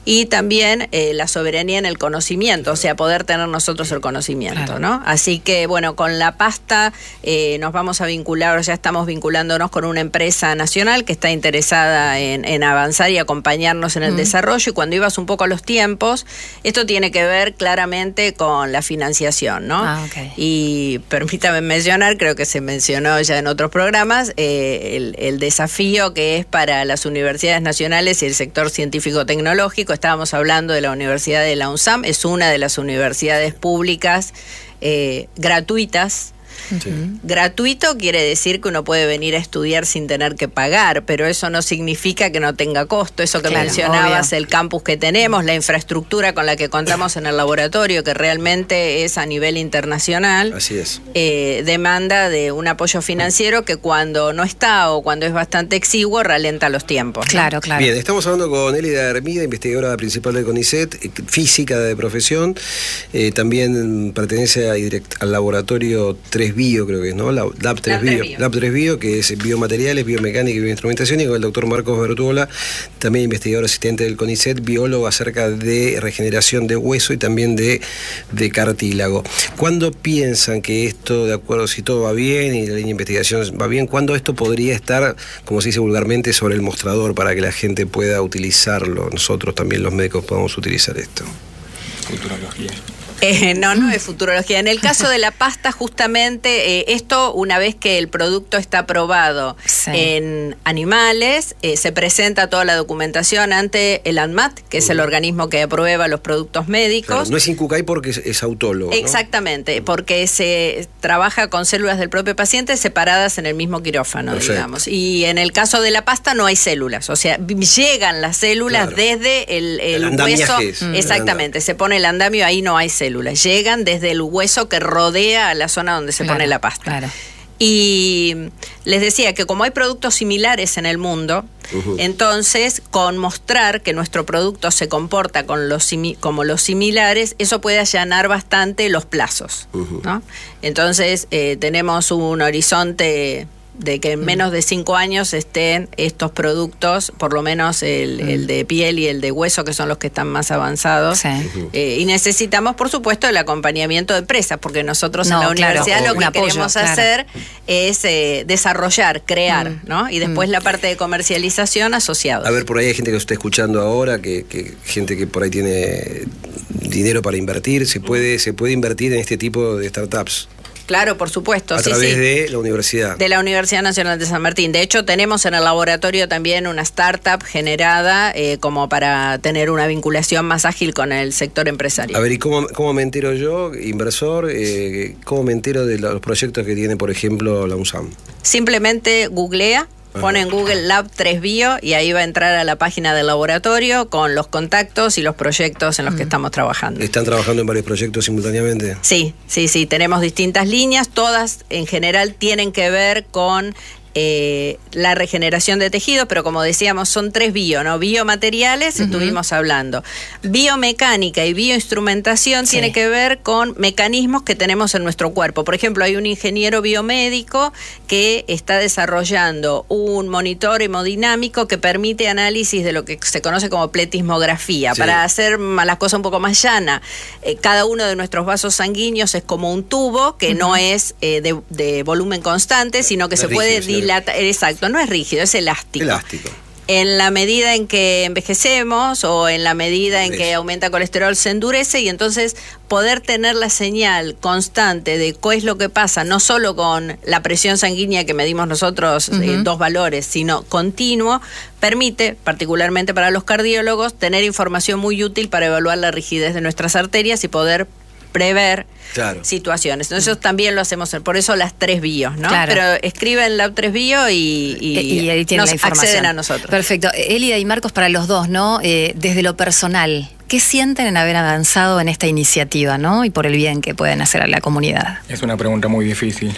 y también eh, la soberanía en el conocimiento, o sea, poder tener nosotros el conocimiento, claro. ¿no? Así que, bueno, con la pasta eh, nos vamos a vincular, ya estamos vinculándonos con una empresa nacional que está interesada en, en avanzar y acompañarnos en el mm. desarrollo, y cuando ibas un poco a los tiempos, esto tiene que ver claramente con la financiación, ¿no? Ah, okay. Y permítame mencionar, creo que se mencionó ya en otros programas, eh, el, el desafío que es para las universidades nacionales y el sector científico-tecnológico. Estábamos hablando de la Universidad de la UNSAM, es una de las universidades públicas eh, gratuitas. Sí. Gratuito quiere decir que uno puede venir a estudiar sin tener que pagar, pero eso no significa que no tenga costo. Eso que claro, mencionabas, obvio. El campus que tenemos, la infraestructura con la que contamos en el laboratorio, que realmente es a nivel internacional. Así es. Eh, demanda de un apoyo financiero que cuando no está o cuando es bastante exiguo ralenta los tiempos. Claro, claro. Bien, estamos hablando con Elida Hermida, investigadora principal del CONICET, física de profesión, eh, también pertenece a, al laboratorio tres Bio, creo que es, ¿no? Lab, Lab tres Bio, Lab tres Bio, que es biomateriales, biomecánica y bioinstrumentación, y con el doctor Marcos Bertuola, también investigador asistente del CONICET, biólogo acerca de regeneración de hueso y también de, de cartílago. ¿Cuándo piensan que esto, de acuerdo, si todo va bien y la línea de investigación va bien, cuándo esto podría estar, como se dice vulgarmente, sobre el mostrador para que la gente pueda utilizarlo? Nosotros también los médicos podamos utilizar esto. Futurología. Eh, no, no es futurología. En el caso de la pasta, justamente, eh, esto, una vez que el producto está probado sí. en animales, eh, se presenta toda la documentación ante el ANMAT, que es el organismo que aprueba los productos médicos. Claro, no es INCUCAI porque es, es autólogo, ¿no? Exactamente, porque se trabaja con células del propio paciente separadas en el mismo quirófano, Perfecto. digamos. Y en el caso de la pasta no hay células, o sea, llegan las células claro. desde el, el, el hueso. Mm. Exactamente, se pone el andamio, ahí no hay células. Llegan desde el hueso que rodea a la zona donde se claro, pone la pasta. Claro. Y les decía que como hay productos similares en el mundo, uh-huh. entonces con mostrar que nuestro producto se comporta con los simi- como los similares, eso puede allanar bastante los plazos, uh-huh. ¿no? Entonces eh, tenemos un horizonte de que en menos de cinco años estén estos productos, por lo menos el, mm. el de piel y el de hueso, que son los que están más avanzados. Sí. Uh-huh. eh, y necesitamos, por supuesto, el acompañamiento de empresas, porque nosotros no, en la claro, universidad lo que apoyo, queremos claro. hacer es eh, desarrollar, crear, mm. ¿no? Y después mm. la parte de comercialización asociada. A ver, por ahí hay gente que está escuchando ahora, que, que gente que por ahí tiene dinero para invertir, se puede, se puede invertir en este tipo de startups. Claro, por supuesto. A sí, través sí. de la universidad. De la Universidad Nacional de San Martín. De hecho, tenemos en el laboratorio también una startup generada eh, como para tener una vinculación más ágil con el sector empresarial. A ver, ¿y cómo, cómo me entero yo, inversor, eh, cómo me entero de los proyectos que tiene, por ejemplo, la UNSAM? Simplemente googlea. Pone en Google Lab tres Bio y ahí va a entrar a la página del laboratorio con los contactos y los proyectos en los que estamos trabajando. ¿Están trabajando en varios proyectos simultáneamente? Sí, sí, sí. Tenemos distintas líneas. Todas en general tienen que ver con Eh, la regeneración de tejido, pero como decíamos, son tres bio, ¿no? Biomateriales, uh-huh. estuvimos hablando. Biomecánica y bioinstrumentación sí. tiene que ver con mecanismos que tenemos en nuestro cuerpo. Por ejemplo, hay un ingeniero biomédico que está desarrollando un monitor hemodinámico que permite análisis de lo que se conoce como pletismografía, sí. para hacer las cosas un poco más llanas. Eh, cada uno de nuestros vasos sanguíneos es como un tubo que uh-huh. no es eh, de, de volumen constante, sino que de se rígido, puede dilatar. Exacto, no es rígido, es elástico. Elástico. En la medida en que envejecemos o en la medida en que aumenta el colesterol se endurece, y entonces poder tener la señal constante de qué es lo que pasa, no solo con la presión sanguínea que medimos nosotros, uh-huh. eh, dos valores, sino continuo, permite, particularmente para los cardiólogos, tener información muy útil para evaluar la rigidez de nuestras arterias y poder prever claro. situaciones. Entonces también lo hacemos, por eso las tres bios, ¿no? Claro. Pero escriben Lab tres Bio y, y, y ahí tienen nos la información. Acceden a nosotros. Perfecto. Elida y Marcos, para los dos, ¿no? Eh, desde lo personal, ¿qué sienten en haber avanzado en esta iniciativa, ¿no? Y por el bien que pueden hacer a la comunidad. Es una pregunta muy difícil.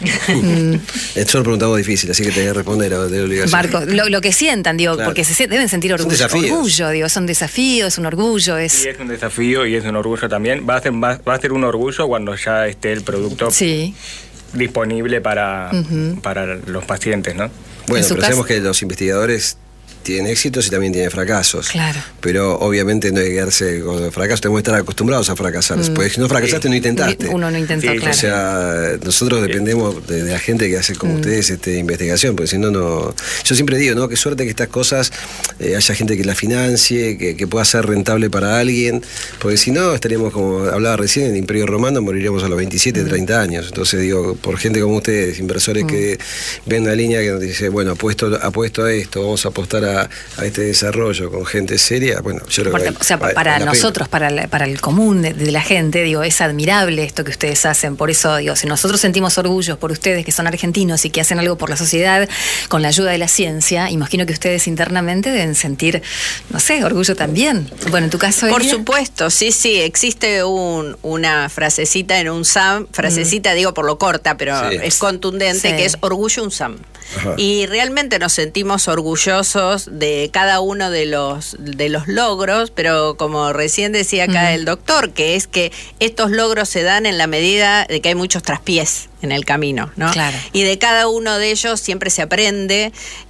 Es una pregunta muy difícil, así que te voy a responder de obligación. Marcos, lo, lo que sientan, digo, claro. porque se deben sentir orgullo, orgullo, digo, son desafíos, un orgullo. Es... Sí, es un desafío y es un orgullo también. Va a ser, va, va a ser un orgullo cuando ya esté el producto sí. disponible para, uh-huh. para los pacientes, ¿no? Bueno, pero sabemos que los investigadores tiene éxitos y también tiene fracasos. Claro. Pero obviamente no hay que quedarse con fracasos, tenemos que estar acostumbrados a fracasar. Mm. Porque si no fracasaste, sí. no intentaste. Uno no intentó, sí, claro. O sea, nosotros dependemos de, de la gente que hace como mm. ustedes este, investigación, porque si no, no. Yo siempre digo, ¿no? Qué suerte que estas cosas eh, haya gente que la financie, que, que pueda ser rentable para alguien, porque si no, estaríamos, como hablaba recién, en el Imperio Romano, moriríamos a los veintisiete, mm. treinta años. Entonces, digo, por gente como ustedes, inversores mm. que ven la línea que nos dice, bueno, apuesto, apuesto a esto, vamos a apostar a, a este desarrollo con gente seria, bueno, yo creo Porque, que... O sea, vale, para vale nosotros, para, la, para el común de, de la gente, digo, es admirable esto que ustedes hacen, por eso, digo, si nosotros sentimos orgullos por ustedes que son argentinos y que hacen algo por la sociedad con la ayuda de la ciencia, imagino que ustedes internamente deben sentir, no sé, orgullo también. Bueno, en tu caso, Por Elia. supuesto, sí, sí, existe un, una frasecita en un S A M, frasecita mm. digo por lo corta, pero sí. es contundente, sí. que es orgullo un S A M. Ajá. Y realmente nos sentimos orgullosos de cada uno de los de los logros, pero como recién decía acá mm. el doctor, que es que estos logros se dan en la medida de que hay muchos traspiés en el camino, ¿no? Claro. Y de cada uno de ellos siempre se aprende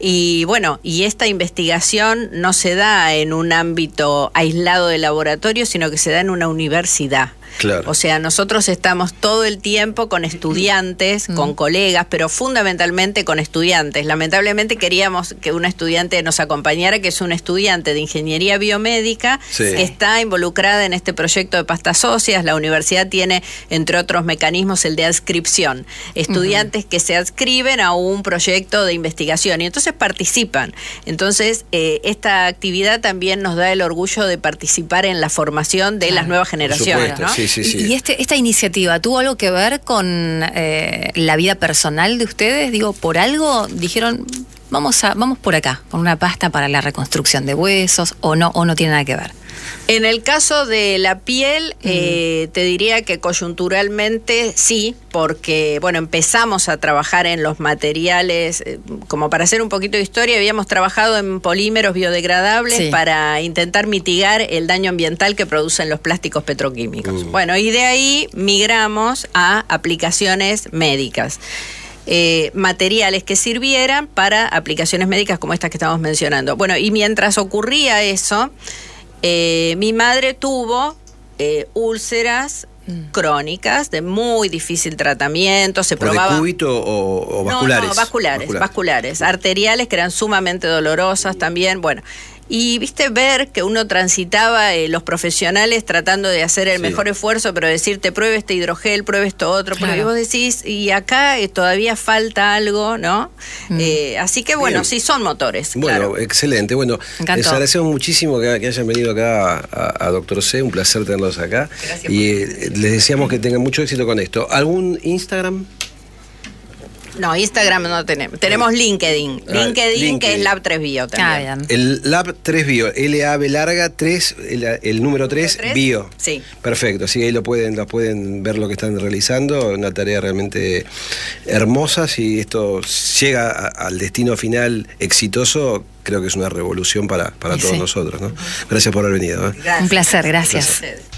y bueno, y esta investigación no se da en un ámbito aislado de laboratorio, sino que se da en una universidad. Claro. O sea, nosotros estamos todo el tiempo con estudiantes, mm. con colegas, pero fundamentalmente con estudiantes. Lamentablemente queríamos que una estudiante nos acompañara, que es una estudiante de ingeniería biomédica, sí. que está involucrada en este proyecto de pastas óseas. La universidad tiene, entre otros mecanismos, el de adscripción. Estudiantes uh-huh. que se adscriben a un proyecto de investigación y entonces participan. Entonces, eh, esta actividad también nos da el orgullo de participar en la formación de claro. las nuevas generaciones, ¿no? Sí, sí, sí. Y, y este, esta iniciativa, ¿tuvo algo que ver con eh, la vida personal de ustedes? Digo, ¿por algo dijeron, vamos a vamos por acá, por una pasta para la reconstrucción de huesos, o no, o no tiene nada que ver? En el caso de la piel, mm. eh, te diría que coyunturalmente sí, porque bueno, empezamos a trabajar en los materiales, eh, como para hacer un poquito de historia, habíamos trabajado en polímeros biodegradables sí. para intentar mitigar el daño ambiental que producen los plásticos petroquímicos. Mm. Bueno, y de ahí migramos a aplicaciones médicas. Eh, materiales que sirvieran para aplicaciones médicas como estas que estamos mencionando. Bueno, y mientras ocurría eso, eh, mi madre tuvo eh, úlceras mm. crónicas de muy difícil tratamiento. Se ¿Por probaba de cúbito o, o vasculares? No, no, vasculares, vasculares, vasculares, arteriales que eran sumamente dolorosas también. Bueno. Y viste ver que uno transitaba eh, los profesionales tratando de hacer el sí. mejor esfuerzo, pero decirte pruebe este hidrogel, pruebe esto otro, claro. pero vos decís, y acá eh, todavía falta algo, ¿no? Mm. Eh, así que bueno, Bien. sí son motores. Bueno, claro. excelente. Bueno, les agradecemos muchísimo que, que hayan venido acá a, a Doctor C, un placer tenerlos acá. Gracias y eh, les deseamos que tengan mucho éxito con esto. ¿Algún Instagram? No, Instagram no tenemos. Tenemos LinkedIn. Ah, LinkedIn, LinkedIn, que es Lab tres Bio también. Ah, el Lab tres Bio, L A B larga tres, el, el número tres, Bio. Sí. Perfecto, así que ahí lo pueden, lo pueden ver lo que están realizando. Una tarea realmente hermosa. Si esto llega a, al destino final exitoso, creo que es una revolución para, para todos sí. nosotros, ¿no? Gracias por haber venido. ¿eh? Un placer, gracias. Un placer.